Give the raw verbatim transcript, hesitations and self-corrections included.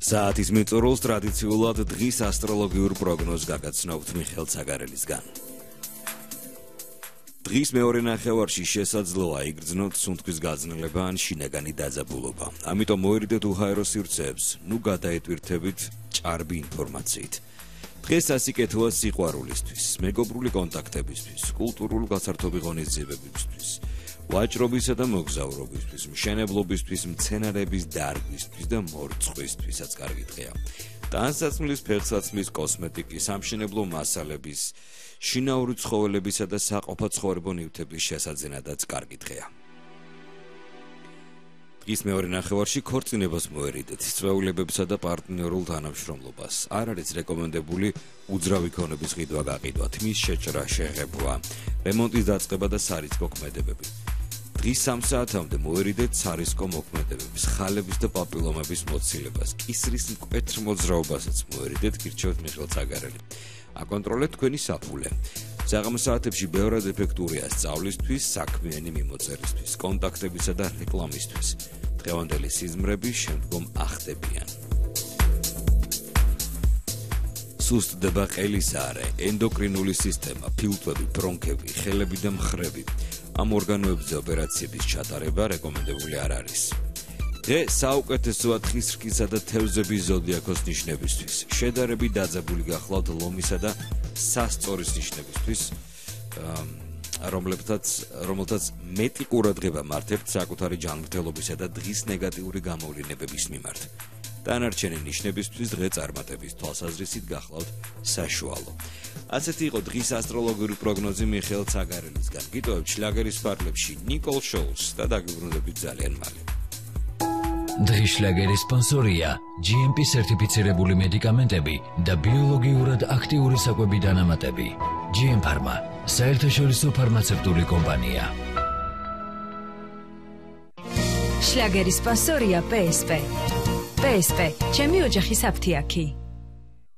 საათის მიწურულს ტრადიციულად დღის ასტროლოგიურ პროგნოზს გაგაცნობთ მიხეილ ცაგარელისგან. დღის მეორე ნახევარში შესაძლოა იგრძნოთ სუნთქვის გაძნელება ან შინაგანი დაძაბულობა. ამიტომ მოერიდეთ უჰაერო სივრცეებს, ნუ გადაეტვირთებით ჭარბი ინფორმაციით. დღეს სასიკეთოა სიყვარულისთვის, მეგობრული კონტაქტებისთვის, კულტურულ გასართობი ღონისძიებებისთვის, ვაჭრობისა და მოგზაურობისთვის, მშენებლობისთვის, მცენარეების დარგვისთვის და მორწყვისთვისაც კარგი დღეა. ტანსაცმლის, ფეხსაცმლის, კოსმეტიკის, სამშენებლო მასალების, შინაური ცხოველებისა და საყოფა ცხოვრებო ნივთების შესაძენადაც კარგი დღეა. დღის მეორე ნახევარში ქორწინებას მოერიდეთ, წვეულებებსა და პარტნიორულ თანამშრომლობას. არ არის რეკომენდებული უძრავი ქონების ყიდვა გაყიდვათ, მის შეჭრა, შეღებვა, რემონტის დაწყება და სარისკო ქმედებები. დღის სამ საათამდე მოერიდეთ სარისკო მოქმედებების, ხალების და პაპილომების მოცილებას, კისრის მკვეთრ მოძრაობასაც მოერიდეთ, გირჩევთ მიხეილ ცაგარელი. აკონტროლეთ თქვენი საფულე. საღამო საათებში ბევრად ეფექტურია სწავლისთვის, საქმიანი მიმოწერისთვის, კონტაქტებისა და რეკლამისთვის. დღევანდელი სიზმრები შემდგომ ახდებიან. სუსტდება ყელისარე, ენდოკრინული სისტემა, ფილტვები, ბრონქები, ხელები და მხრები. ამ ორგანოებზე ოპერაციების ჩატარება რეკომენდებული არ არის. დღე საუკეთესოა თხისრქისა და თევზების ზოდიაქოს ნიშნებისთვის. შედარებით დაძაბული გახლავთ ლომისა და სასწორის ნიშნებისთვის, რომლებთაც რომელთაც მეტი ყურადღება მართებთ საკუთარი ჯანმრთელობისა და დღის ნეგატიური გამოვლინებების მიმართ. დანარჩენი ნიშნებისთვის დღე წარმატების თვალსაზრისით გახლავთ საშუალო. ასეთი იყო დღის ასტროლოგიური პროგნოზი მიხეილ ცაგარელისგან. გიტოვებთ შლაგერის ფარგლებში ნიკოლ შოუს და დაგიბრუნდებით ძალიან მალე. დღის შლაგერის სპონსორია ჯი ემ პი სერტიფიცირებული მედიკამენტები და ბიოლოგიურად აქტიური საკვები დანამატები. ჯი ემ ფარმა, საერთაშორისო ფარმაცევტული კომპანია. შლაგერის სპონსორია პე ეს პე. პე ეს პე, ჩემი ოჯახის აფთიაქი.